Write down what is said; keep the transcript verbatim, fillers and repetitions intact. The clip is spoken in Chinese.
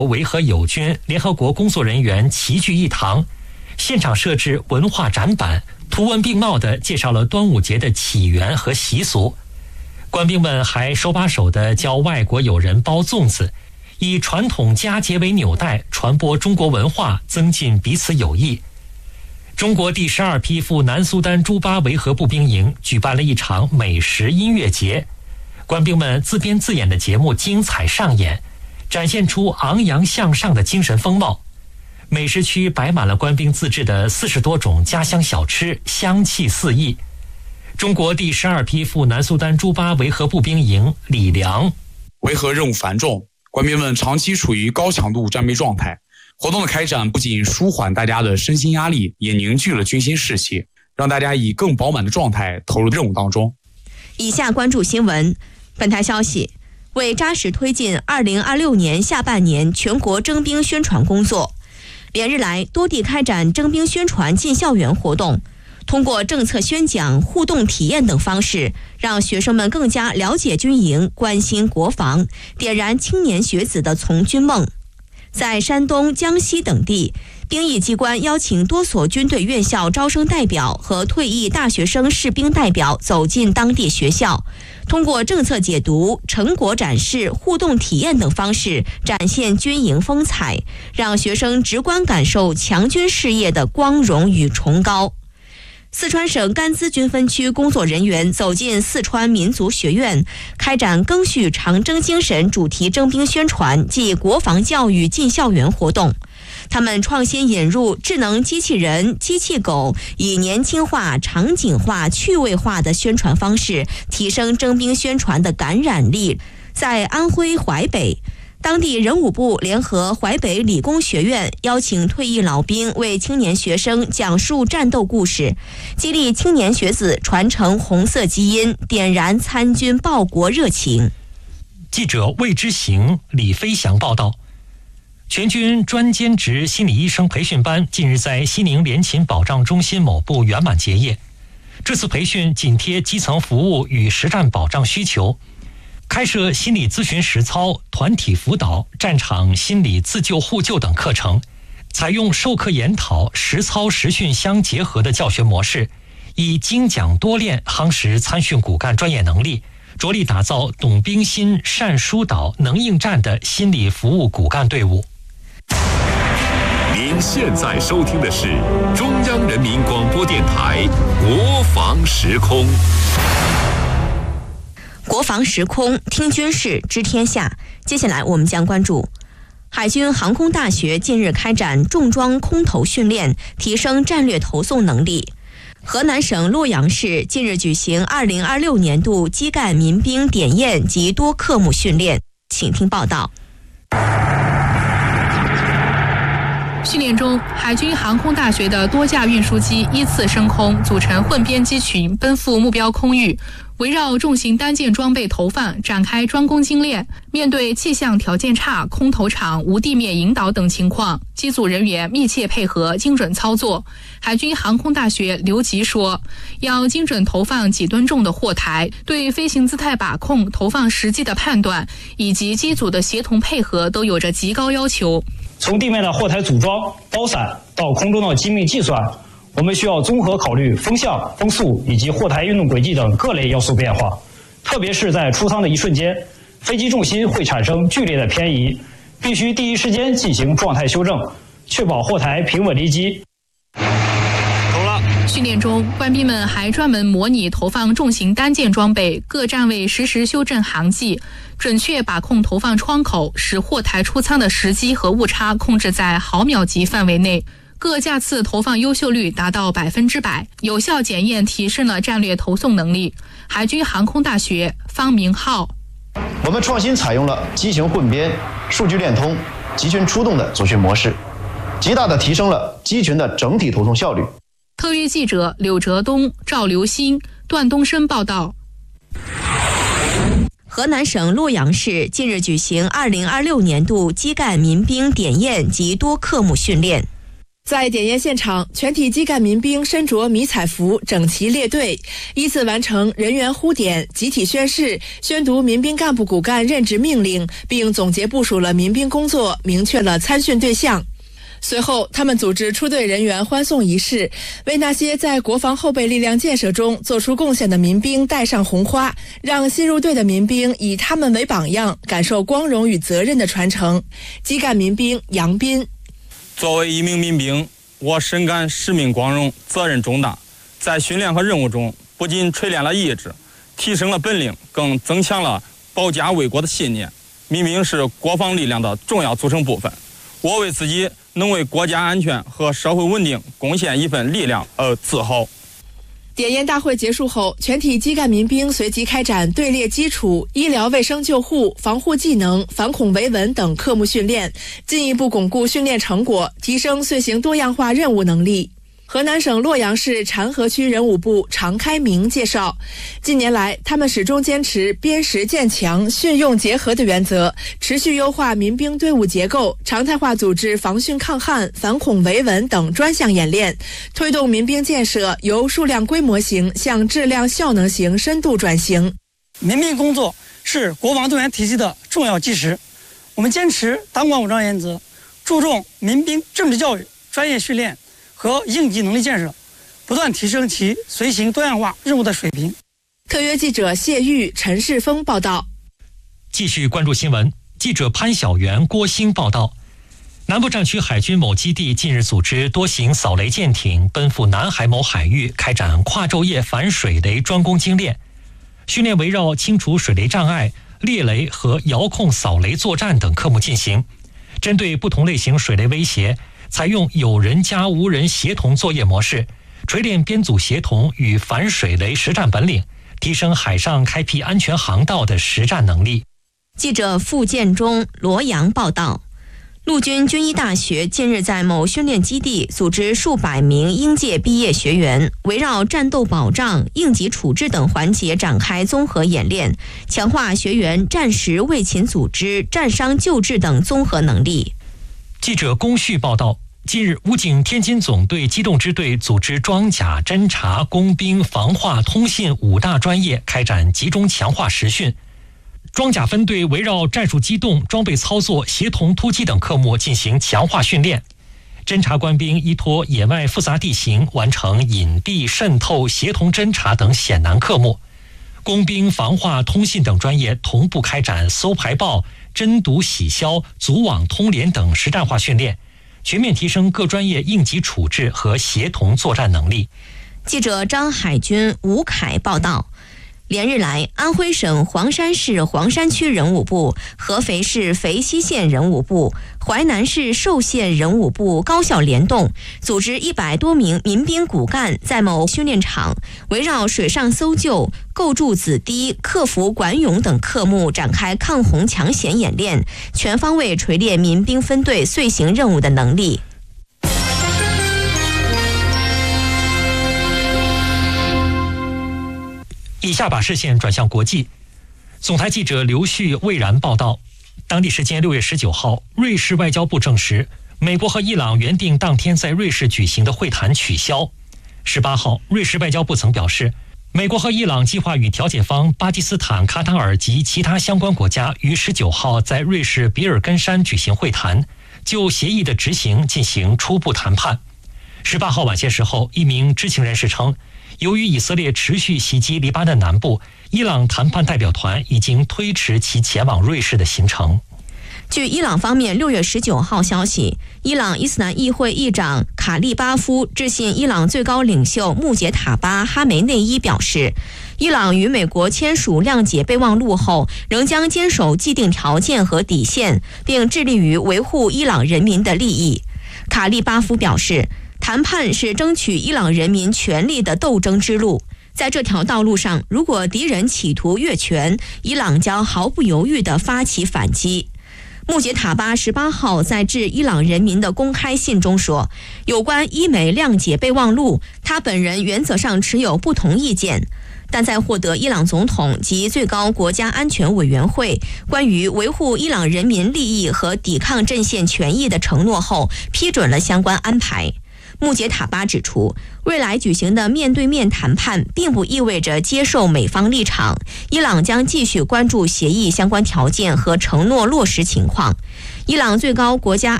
维和友军联合国工作人员齐聚一堂，现场设置文化展板，图文并茂地介绍了端午节的起源和习俗。官兵们还手把手地教外国友人包粽子，以传统佳节为纽带，传播中国文化，增进彼此友谊。中国第十二批赴南苏丹朱巴维和步兵营举办了一场美食音乐节，官兵们自编自演的节目精彩上演，展现出昂扬向上的精神风貌。美食区摆满了官兵自制的四十多种家乡小吃，香气四溢。中国第十二批赴南苏丹朱巴维和步兵营李良： 维和任务繁重，官兵们长期处于高强度战备状态。活动的开展不仅舒缓大家的身心压力，也凝聚了军心士气，让大家以更饱满的状态投入任务当中。 以下关注新闻。本台消息，为扎实推进二零二六年下半年全国征兵宣传工作，连日来多地开展征兵宣传进校园活动，通过政策宣讲、互动体验等方式，让学生们更加了解军营，关心国防，点燃青年学子的从军梦。在山东、江西等地，兵役机关邀请多所军队院校招生代表和退役大学生士兵代表走进当地学校，通过政策解读、成果展示、互动体验等方式展现军营风采，让学生直观感受强军事业的光荣与崇高。四川省甘孜军分区工作人员走进四川民族学院，开展赓续长征精神主题征兵宣传暨国防教育进校园活动。他们创新引入智能机器人、机器狗，以年轻化、场景化、趣味化的宣传方式，提升征兵宣传的感染力。在安徽淮北，当地人武部联合淮北理工学院邀请退役老兵为青年学生讲述战斗故事，激励青年学子传承红色基因，点燃参军报国热情。 记者魏之行、李飞翔报道。全军专兼职心理医生培训班近日在西宁联勤保障中心某部圆满结业。这次培训紧贴基层服务与实战保障需求，开设心理咨询实操、团体辅导、战场心理自救互救等课程，采用授课研讨、实操实训相结合的教学模式，以精讲多练夯实参训骨干专业能力，着力打造懂兵心、善疏导、能应战的心理服务骨干队伍。 您现在收听的是中央人民广播电台国防时空。 国防时空，听军事，知天下。接下来我们将关注海军航空大学近日开展重装空投训练，提升战略投送能力。河南省洛阳市近日举行二零二六年度基干民兵点验及多科目训练，请听报道。 训练中，海军航空大学的多架运输机依次升空，组成混编机群，奔赴目标空域，围绕重型单件装备投放展开专攻精练。面对气象条件差、空投场无地面引导等情况，机组人员密切配合，精准操作。海军航空大学刘吉说，要精准投放几吨重的货台，对飞行姿态把控、投放时机的判断以及机组的协同配合都有着极高要求。 从地面的货台组装、包散到空中的机密计算，我们需要综合考虑风向、风速以及货台运动轨迹等各类要素变化。特别是在出舱的一瞬间，飞机重心会产生剧烈的偏移，必须第一时间进行状态修正，确保货台平稳离机。 训练中，官兵们还专门模拟投放重型单件装备，各站位实时修正航迹，准确把控投放窗口，使货台出舱的时机和误差控制在毫秒级范围内。各架次投放优秀率达到百分之百，有效检验提升了战略投送能力。海军航空大学方明浩： 我们创新采用了机型混编、数据链通、集群出动的组训模式，极大地提升了机群的整体投送效率。 特约记者柳哲东、赵留新、段东升报道。 河南省洛阳市近日举行二零二六年度基干民兵点验及多科目训练。 在点烟现场，全体基干民兵身着迷彩服，整齐列队，依次完成人员呼点、集体宣誓、宣读民兵干部骨干任职命令，并总结部署了民兵工作，明确了参训对象。随后，他们组织出队人员欢送仪式，为那些在国防后备力量建设中做出贡献的民兵戴上红花，让新入队的民兵以他们为榜样，感受光荣与责任的传承。基干民兵杨斌： 作为一名民兵，我深感使命光荣，责任重大。在训练和任务中，不仅锤炼了意志，提升了本领，更增强了保家卫国的信念。民兵是国防力量的重要组成部分，我为自己能为国家安全和社会稳定贡献一份力量而自豪。 点烟大会结束后，全体基干民兵随即开展队列基础、医疗卫生救护、防护技能、反恐维稳等科目训练，进一步巩固训练成果，提升遂行多样化任务能力。河南省洛阳市禅河区人武部常开明介绍，近年来他们始终坚持边实建强、训用结合的原则，持续优化民兵队伍结构，常态化组织防汛抗旱、反恐维稳等专项演练，推动民兵建设由数量规模型向质量效能型深度转型。 民兵工作是国防动员体系的重要基石，我们坚持党管武装原则，注重民兵政治教育、专业训练和应急能力建设，不断提升其随行多样化任务的水平。 特约记者谢玉、陈世峰报道。 继续关注新闻，记者潘晓元、郭兴报道。南部战区海军某基地近日组织多型扫雷舰艇奔赴南海某海域，开展跨昼夜反水雷专攻精练。训练围绕清除水雷障碍、猎雷和遥控扫雷作战等科目进行，针对不同类型水雷威胁，采用有人加无人协同作业模式，锤炼编组协同与反水雷实战本领，提升海上开辟安全航道的实战能力。 记者傅建中、罗阳报道。陆军军医大学近日在某训练基地组织数百名应届毕业学员，围绕战斗保障、应急处置等环节展开综合演练，强化学员战时卫勤组织、战伤救治等综合能力。 记者龚旭报道，近日武警天津总队机动支队组织装甲、侦察、工兵、防化、通信五大专业开展集中强化实训。装甲分队围绕战术机动、装备操作、协同突击等科目进行强化训练。侦察官兵依托野外复杂地形，完成隐蔽、渗透、协同侦察等险难科目。工兵、防化、通信等专业同步开展搜排爆、侦毒洗消、组网通联等实战化训练，全面提升各专业应急处置和协同作战能力。 记者张海军、吴凯报道。连日来，安徽省黄山市黄山区人武部、合肥市肥西县人武部、淮南市寿县人武部高效联动，组织一百多名民兵骨干在某训练场，围绕水上搜救、构筑子堤、克服管涌等科目展开抗洪抢险演练，全方位锤炼民兵分队遂行任务的能力。 以下把视线转向国际。总台记者刘旭、魏然报道，当地时间六月十九号，瑞士外交部证实，美国和伊朗原定当天在瑞士举行的会谈取消。十八号，瑞士外交部曾表示，美国和伊朗计划与调解方巴基斯坦、卡塔尔及其他相关国家于十九号在瑞士比尔根山举行会谈，就协议的执行进行初步谈判。十八号晚些时候，一名知情人士称，由于以色列持续袭击黎巴嫩南部，伊朗谈判代表团已经推迟其前往瑞士的行程。 据伊朗方面六月十九号消息，伊朗伊斯兰议会议长卡利巴夫致信伊朗最高领袖穆杰塔巴·哈梅内伊表示，伊朗与美国签署谅解备忘录后，仍将坚守既定条件和底线，并致力于维护伊朗人民的利益。卡利巴夫表示，谈判是争取伊朗人民权利的斗争之路，在这条道路上，如果敌人企图越权，伊朗将毫不犹豫地发起反击。穆杰塔巴十八号在致伊朗人民的公开信中说，有关伊美谅解备忘录，他本人原则上持有不同意见， 但在获得伊朗总统及最高国家安全委员会关于维护伊朗人民利益和抵抗阵线权益的承诺后，批准了相关安排。穆杰塔巴指出，未来举行的面对面谈判并不意味着接受美方立场，伊朗将继续关注协议相关条件和承诺落实情况。伊朗最高国家